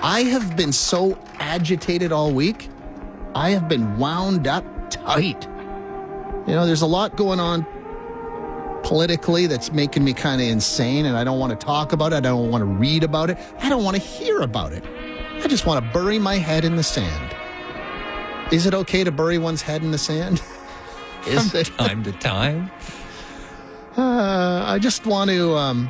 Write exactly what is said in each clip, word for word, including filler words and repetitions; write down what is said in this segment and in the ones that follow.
I have been so agitated all week. I have been wound up tight. You know, there's a lot going on politically that's making me kind of insane, and I don't want to talk about it. I don't want to read about it. I don't want to hear about it. I just want to bury my head in the sand. Is it okay to bury one's head in the sand? Is From it? time to time. Uh, I just want to... Um,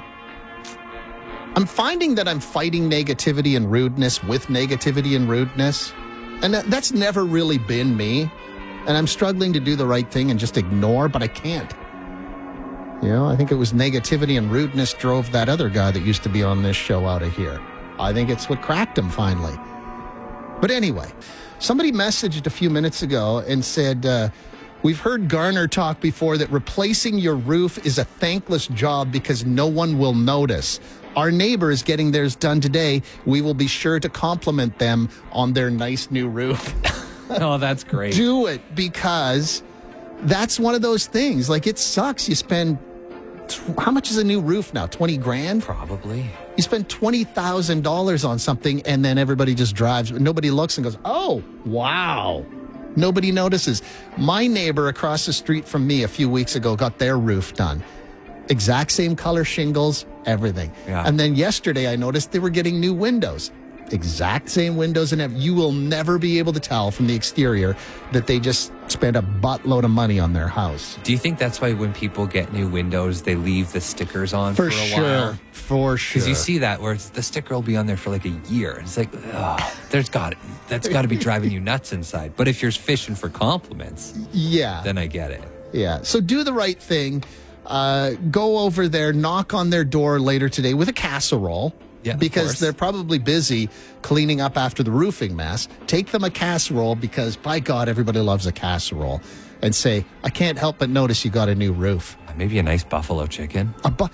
I'm finding that I'm fighting negativity and rudeness with negativity and rudeness. And that, that's never really been me. And I'm struggling to do the right thing and just ignore, but I can't. You know, I think it was negativity and rudeness drove that other guy that used to be on this show out of here. I think it's what cracked him finally. But anyway, somebody messaged a few minutes ago and said, uh, we've heard Garner talk before that replacing your roof is a thankless job because no one will notice. Our neighbor is getting theirs done today. We will be sure to compliment them on their nice new roof. Oh, that's great. Do it, because that's one of those things. Like, it sucks. You spend, how much is a new roof now? twenty grand? Probably. You spend twenty thousand dollars on something, and then everybody just drives. Nobody looks and goes, oh, wow. Nobody notices. My neighbor across the street from me a few weeks ago got their roof done. Exact same color shingles, everything. Yeah. And then yesterday I noticed they were getting new windows. Exact same windows, and everything. You will never be able to tell from the exterior that they just spent a buttload of money on their house. Do you think that's why when people get new windows, they leave the stickers on for, For a sure. while? For sure. Because you see that where it's, the sticker will be on there for like a year. It's like, ugh, there's got that's got to be driving you nuts inside. But if you're fishing for compliments, Yeah. then I get it. Yeah. So do the right thing. Uh, go over there, knock on their door later today with a casserole. Yeah, of because course. they're probably busy cleaning up after the roofing mess. Take them a casserole, because by God, everybody loves a casserole. And say, I can't help but notice you got a new roof. Maybe a nice buffalo chicken. A bu-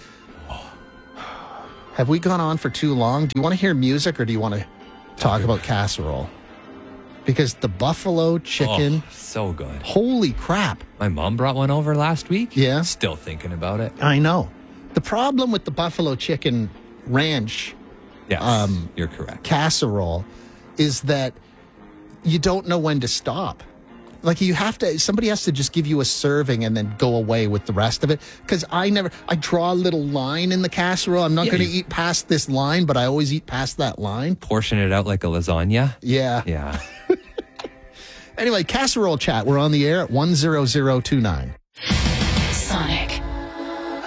Have we gone on for too long? Do you want to hear music, or do you want to talk about casserole? Because the buffalo chicken, Oh, so good. holy crap. My mom brought one over last week. Yeah. Still thinking about it. I know. The problem with the buffalo chicken ranch Yes, Um, you're correct. casserole is that you don't know when to stop. Like, you have to, somebody has to just give you a serving and then go away with the rest of it. Because I never, I draw a little line in the casserole. I'm not Yeah, going to you- eat past this line, but I always eat past that line. Portion it out like a lasagna. Yeah. Yeah. Anyway, casserole chat. We're on the air at one zero zero two nine.